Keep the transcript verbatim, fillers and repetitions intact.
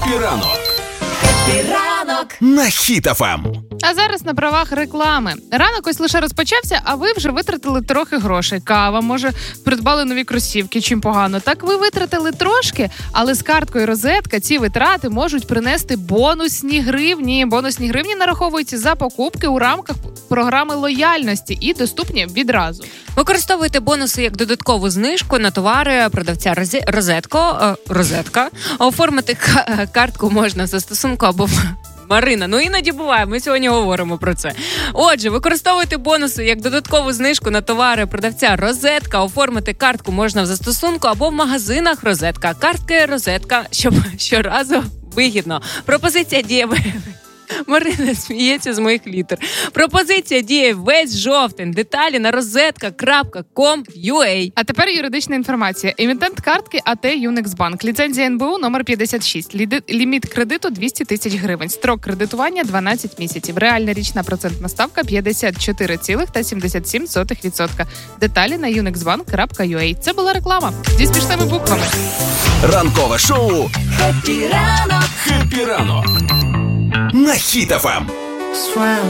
Хеппі ранок. Хеппі ранок На Хіт еф ем. А зараз на правах реклами. Ранок ось лише розпочався, а ви вже витратили трохи грошей. Кава, може, придбали нові кросівки, чим погано. Так ви витратили трошки, але з карткою Розетка ці витрати можуть принести бонусні гривні. Бонусні гривні нараховуються за покупки у рамках програми лояльності і доступні відразу. Використовуйте бонуси як додаткову знижку на товари продавця Розетко, Розетка. Оформити к- картку можна в застосунку або Марина, ну іноді буває, ми сьогодні говоримо про це. Отже, використовуйте бонуси як додаткову знижку на товари продавця Розетка. Оформити картку можна в застосунку або в магазинах Розетка. Картки Розетка, щоб щоразу вигідно. Пропозиція діє... Марина сміється з моїх літер. Пропозиція діє весь жовтень. Деталі на розетка крапка ком крапка ю а. А тепер юридична інформація. Емітент картки АТ Юниксбанк. Ліцензія ен бе у номер п'ятдесят шість. Ліміт кредиту двісті тисяч гривень. Строк кредитування дванадцять місяців. Реальна річна процентна ставка п'ятдесят чотири цілих сімдесят сім сотих відсотка. Деталі на юниксбанк крапка ю а. Це була реклама. Зі смішними буквами. Ранкове шоу Хеппі ранок Хеппі ранок. На Хіт еф ем.